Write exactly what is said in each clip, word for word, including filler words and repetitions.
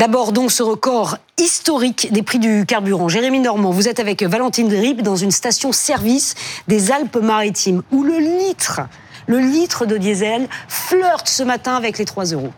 D'abord donc ce record historique des prix du carburant. Jérémy Normand, vous êtes avec Valentine Drib dans une station-service des Alpes-Maritimes où le litre, le litre de diesel flirte ce matin avec les trois euros.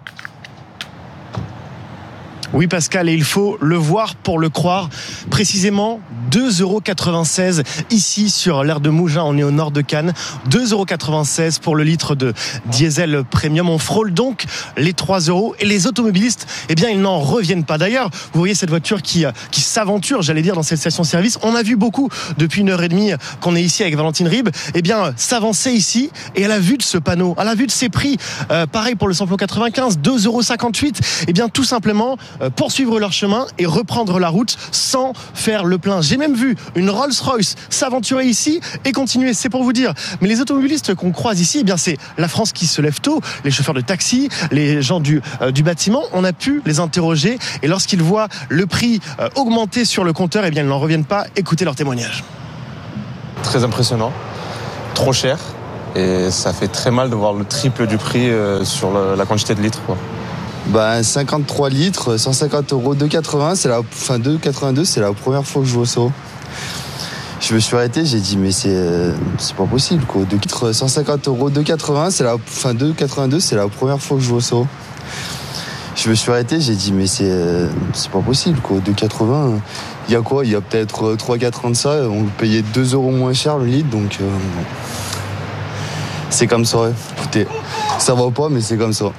Oui Pascal, et il faut le voir pour le croire. Précisément deux euros quatre-vingt-seize ici sur l'aire de Mougins, on est au nord de Cannes. deux euros quatre-vingt-seize pour le litre de diesel premium. On frôle donc les trois euros et les automobilistes, eh bien ils n'en reviennent pas. D'ailleurs, vous voyez cette voiture qui, qui s'aventure, j'allais dire, dans cette station-service. On a vu beaucoup depuis une heure et demie qu'on est ici avec Valentine Rib, eh bien s'avancer ici et à la vue de ce panneau, à la vue de ces prix, euh, pareil pour le samplon quatre-vingt-quinze, deux euros cinquante-huit, eh bien tout simplement poursuivre leur chemin et reprendre la route sans faire le plein. J'ai même vu une Rolls-Royce s'aventurer ici et continuer, c'est pour vous dire. Mais les automobilistes qu'on croise ici, eh bien c'est la France qui se lève tôt, les chauffeurs de taxi, les gens du, euh, du bâtiment, on a pu les interroger et lorsqu'ils voient le prix euh, augmenter sur le compteur, eh bien ils n'en reviennent pas. Écoutez leur témoignage. Très impressionnant, trop cher et ça fait très mal de voir le triple du prix euh, sur la, la quantité de litres, quoi. Bah, cinquante-trois litres, cent cinquante euros, deux quatre-vingts, c'est la, enfin deux quatre-vingt-deux, c'est la première fois que je vois ça. Je me suis arrêté, j'ai dit mais c'est, c'est pas possible quoi. deux litres, cent cinquante euros, deux quatre-vingts, c'est la, enfin deux quatre-vingt-deux, c'est la première fois que je vois ça. Je me suis arrêté, j'ai dit mais c'est, c'est pas possible quoi. deux quatre-vingts, il y a quoi? Il y a peut-être trois quatre ans de ça, on payait deux euros moins cher le litre, donc euh, c'est comme ça. Ouais. Écoutez, ça va pas, mais c'est comme ça.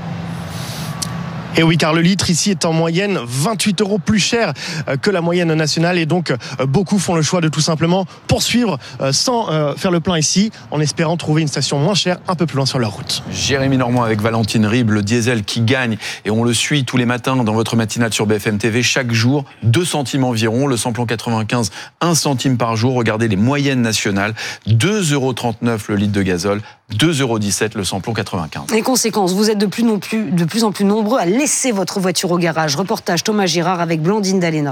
Et oui, car le litre ici est en moyenne vingt-huit euros plus cher que la moyenne nationale. Et donc, beaucoup font le choix de tout simplement poursuivre sans faire le plein ici, en espérant trouver une station moins chère un peu plus loin sur leur route. Jérémy Normand avec Valentine Rib, le diesel qui gagne. Et on le suit tous les matins dans votre matinale sur B F M T V. Chaque jour, deux centimes environ. Le samplon quatre-vingt-quinze, un centime par jour. Regardez les moyennes nationales. deux euros trente-neuf le litre de gazole. deux euros dix-sept le samplon quatre-vingt-quinze. Les conséquences, vous êtes de plus, non plus, de plus en plus nombreux à laisser votre voiture au garage. Reportage Thomas Girard avec Blandine Dalena.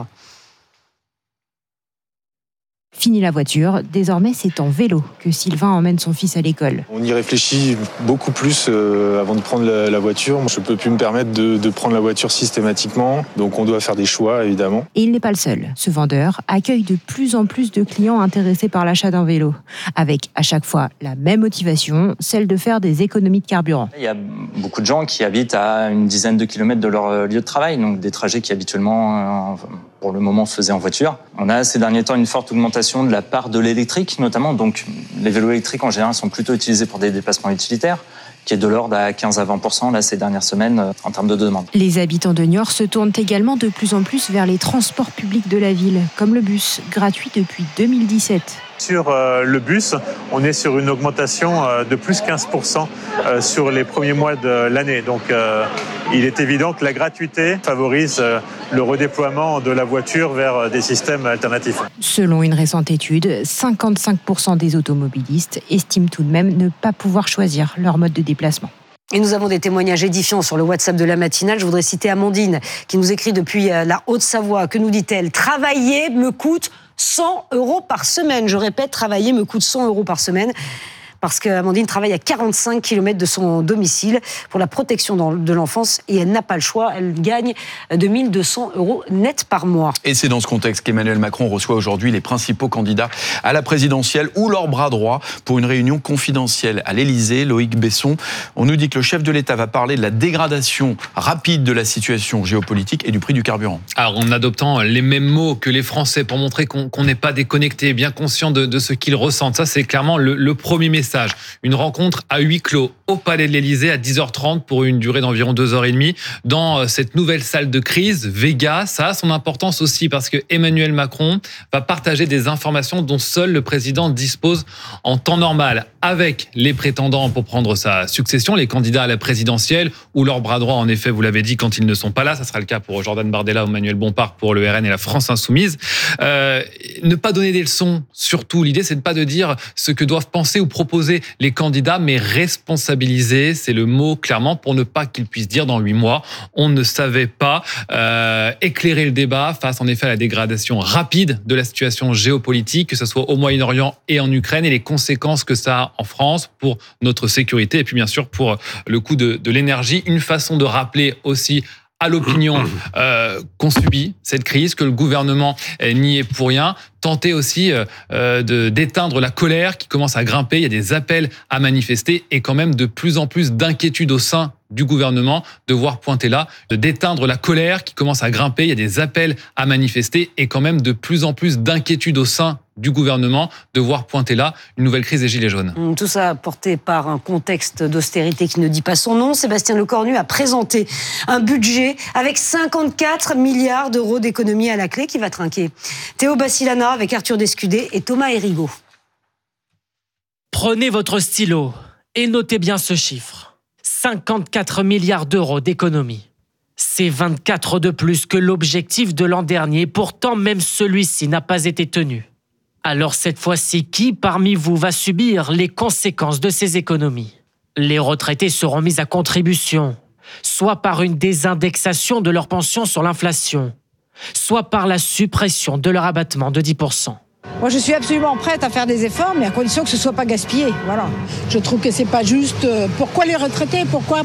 Fini la voiture, désormais c'est en vélo que Sylvain emmène son fils à l'école. On y réfléchit beaucoup plus euh, avant de prendre la, la voiture. Je ne peux plus me permettre de, de prendre la voiture systématiquement, donc on doit faire des choix évidemment. Et il n'est pas le seul. Ce vendeur accueille de plus en plus de clients intéressés par l'achat d'un vélo, avec à chaque fois la même motivation, celle de faire des économies de carburant. Il y a beaucoup de gens qui habitent à une dizaine de kilomètres de leur lieu de travail, donc des trajets qui habituellement, euh, pour le moment, faisaient en voiture. On a ces derniers temps une forte augmentation de la part de l'électrique notamment, donc les vélos électriques en général sont plutôt utilisés pour des déplacements utilitaires, qui est de l'ordre à quinze à vingt pour cent là, ces dernières semaines euh, en termes de demande. Les habitants de Niort se tournent également de plus en plus vers les transports publics de la ville, comme le bus, gratuit depuis deux mille dix-sept. Sur euh, le bus, on est sur une augmentation euh, de plus quinze pour cent euh, sur les premiers mois de l'année. Donc euh, il est évident que la gratuité favorise euh, le redéploiement de la voiture vers euh, des systèmes alternatifs. Selon une récente étude, cinquante-cinq pour cent des automobilistes estiment tout de même ne pas pouvoir choisir leur mode de déplacement. Et nous avons des témoignages édifiants sur le WhatsApp de la matinale. Je voudrais citer Amandine qui nous écrit depuis la Haute-Savoie. Que nous dit-elle ? Travailler me coûte cent euros par semaine. Je répète, travailler me coûte cent euros par semaine. Parce qu'Amandine travaille à quarante-cinq kilomètres de son domicile pour la protection de l'enfance et elle n'a pas le choix. Elle gagne deux mille deux cents euros net par mois. Et c'est dans ce contexte qu'Emmanuel Macron reçoit aujourd'hui les principaux candidats à la présidentielle ou leur bras droit pour une réunion confidentielle à l'Élysée. Loïc Besson, on nous dit que le chef de l'État va parler de la dégradation rapide de la situation géopolitique et du prix du carburant. Alors en adoptant les mêmes mots que les Français pour montrer qu'on n'est pas déconnecté, bien conscient de, de ce qu'ils ressentent. Ça, c'est clairement le, le premier message. Une rencontre à huis clos au Palais de l'Élysée à dix heures trente pour une durée d'environ deux heures trente dans cette nouvelle salle de crise, Vega. Ça a son importance aussi parce que Emmanuel Macron va partager des informations dont seul le président dispose en temps normal avec les prétendants pour prendre sa succession, les candidats à la présidentielle ou leur bras droit, en effet, vous l'avez dit, quand ils ne sont pas là. Ça sera le cas pour Jordan Bardella ou Manuel Bompard pour le R N et la France Insoumise. Euh, ne pas donner des leçons, surtout. L'idée, c'est de pas de dire ce que doivent penser ou proposer les candidats, mais responsabiliser, c'est le mot clairement, pour ne pas qu'ils puissent dire dans huit mois, on ne savait pas. Euh, éclairer le débat face en effet à la dégradation rapide de la situation géopolitique, que ce soit au Moyen-Orient et en Ukraine, et les conséquences que ça a en France pour notre sécurité, et puis bien sûr pour le coût de, de l'énergie. Une façon de rappeler aussi à l'opinion euh, qu'on subit cette crise, que le gouvernement euh, n'y est pour rien. Tenter aussi euh, de, d'éteindre la colère qui commence à grimper. Il y a des appels à manifester et quand même de plus en plus d'inquiétude au sein du gouvernement de voir pointer là, de d'éteindre la colère qui commence à grimper. Il y a des appels à manifester et quand même de plus en plus d'inquiétude au sein du gouvernement de voir pointer là une nouvelle crise des Gilets jaunes. Tout ça porté par un contexte d'austérité qui ne dit pas son nom. Sébastien Lecornu a présenté un budget avec cinquante-quatre milliards d'euros d'économies à la clé qui va trinquer. Théo Bassilana avec Arthur Descudé et Thomas Hérigaud. Prenez votre stylo et notez bien ce chiffre. cinquante-quatre milliards d'euros d'économies. C'est vingt-quatre de plus que l'objectif de l'an dernier, pourtant même celui-ci n'a pas été tenu. Alors cette fois-ci, qui parmi vous va subir les conséquences de ces économies ? Les retraités seront mis à contribution, soit par une désindexation de leur pension sur l'inflation, soit par la suppression de leur abattement de dix pour cent. Moi, je suis absolument prête à faire des efforts, mais à condition que ce ne soit pas gaspillé. Voilà. Je trouve que c'est pas juste. Pourquoi les retraités ? Pourquoi